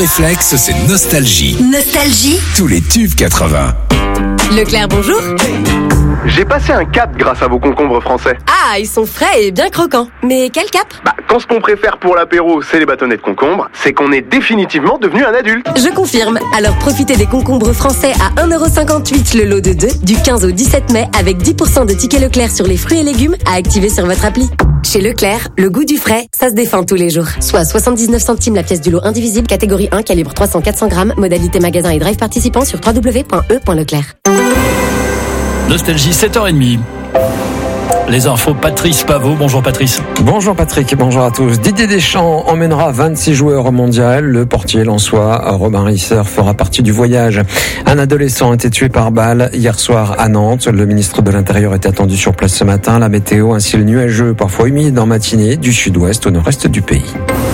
Réflexe, c'est nostalgie. Nostalgie. Tous les tubes 80. Leclerc, bonjour. J'ai passé un cap grâce à vos concombres français. Ah, ils sont frais et bien croquants. Mais quel cap? Quand ce qu'on préfère pour l'apéro, c'est les bâtonnets de concombre, c'est qu'on est définitivement devenu un adulte. Je confirme. Alors profitez des concombres français à 1,58€ le lot de 2 du 15 au 17 mai avec 10% de tickets Leclerc sur les fruits et légumes à activer sur votre appli. Chez Leclerc, le goût du frais, ça se défend tous les jours. Soit 79 centimes la pièce du lot indivisible, catégorie 1, calibre 300-400 grammes, modalité magasin et drive participant sur www.e.leclerc. Nostalgie, 7h30. Les infos, Patrice Paveau. Bonjour Patrice. Bonjour Patrick, bonjour à tous. Didier Deschamps emmènera 26 joueurs au mondial. Le portier lensois Robin Risser fera partie du voyage. Un adolescent a été tué par balle hier soir à Nantes. Le ministre de l'Intérieur est attendu sur place ce matin. La météo, un ciel nuageux, parfois humide en matinée, du sud-ouest au nord-est du pays.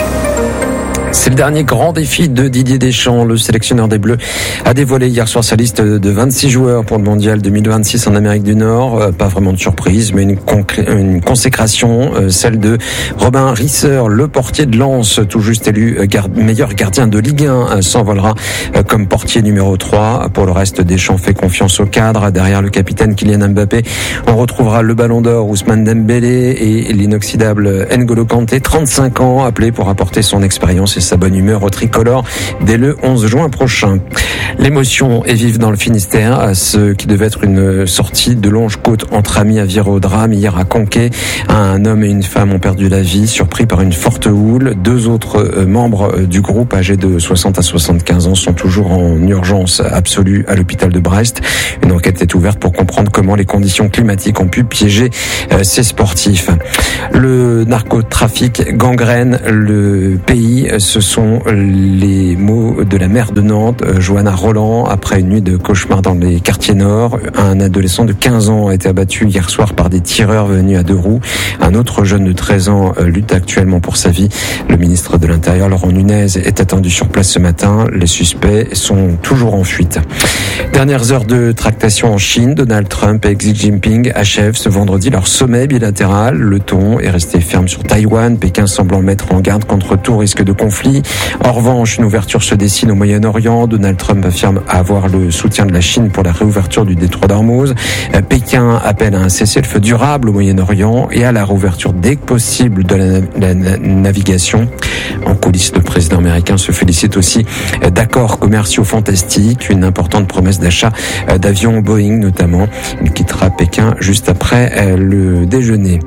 C'est le dernier grand défi de Didier Deschamps. Le sélectionneur des Bleus a dévoilé hier soir sa liste de 26 joueurs pour le mondial 2026 en Amérique du Nord. Pas vraiment de surprise, mais une consécration, celle de Robin Risser, le portier de Lens, tout juste élu meilleur gardien de Ligue 1, s'envolera comme portier numéro 3. Pour le reste, Deschamps fait confiance au cadre. Derrière le capitaine Kylian Mbappé, on retrouvera le Ballon d'Or Ousmane Dembélé et l'inoxydable N'Golo Kanté, 35 ans, appelé pour apporter son expérience et sa bonne humeur au tricolore dès le 11 juin prochain. L'émotion est vive dans le Finistère. Ce qui devait être une sortie de longe côte entre amis a viré au drame. Hier à Conquet, un homme et une femme ont perdu la vie, surpris par une forte houle. 2 autres membres du groupe, âgés de 60 à 75 ans, sont toujours en urgence absolue à l'hôpital de Brest. Une enquête est ouverte pour comprendre comment les conditions climatiques ont pu piéger ces sportifs. Le narcotrafic gangrène le pays. Ce sont les mots de la maire de Nantes, Johanna Roland, après une nuit de cauchemar dans les quartiers nord. Un adolescent de 15 ans a été abattu hier soir par des tireurs venus à 2 roues. Un autre jeune de 13 ans lutte actuellement pour sa vie. Le ministre de l'Intérieur, Laurent Nunez, est attendu sur place ce matin. Les suspects sont toujours en fuite. Dernières heures de tractation en Chine. Donald Trump et Xi Jinping achèvent ce vendredi leur sommet bilatéral. Le ton est resté ferme sur Taïwan, Pékin semblant mettre en garde contre tout risque de conflit. En revanche, une ouverture se dessine au Moyen-Orient. Donald Trump affirme avoir le soutien de la Chine pour la réouverture du détroit d'Ormuz. Pékin appelle à un cessez-le-feu durable au Moyen-Orient et à la réouverture dès que possible de la navigation. En coulisses, le président américain se félicite aussi d'accords commerciaux fantastiques, une importante promesse d'achat d'avions Boeing notamment. Il quittera Pékin juste après le déjeuner.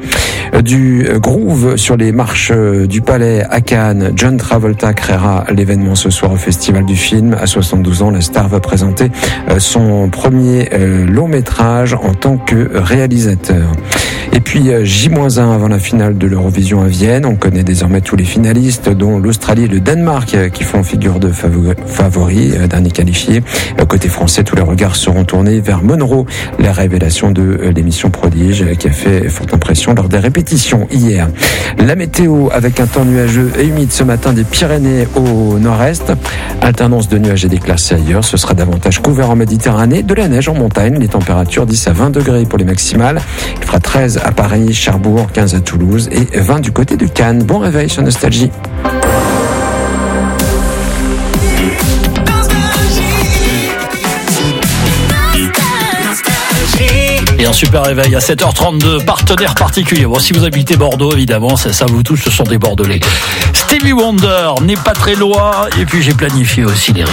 Du groove sur les marches du Palais à Cannes, John Travolta créera l'événement ce soir au Festival du film. À 72 ans, la star va présenter son premier long métrage en tant que réalisateur. Et puis J-1 avant la finale de l'Eurovision à Vienne. On connaît désormais tous les finalistes, dont l'Australie et le Danemark qui font figure de favoris, dernier qualifié. Côté français, tous les regards seront tournés vers Monroe, la révélation de l'émission Prodige qui a fait forte impression lors des répétitions hier. La météo avec un temps nuageux et humide ce matin des Pyrénées au nord-est. Alternance de nuages et d'éclaircies ailleurs. Ce sera davantage couvert en Méditerranée, de la neige en montagne. Les températures 10 à 20 degrés pour les maximales. Il fera 13 à Paris, Cherbourg, 15 à Toulouse et 20 du côté de Cannes. Bon réveil sur Nostalgie. Et un super réveil à 7h32, partenaire particulier. Bon, si vous habitez Bordeaux, évidemment, ça vous touche, ce sont des Bordelais. Stevie Wonder n'est pas très loin. Et puis j'ai planifié aussi les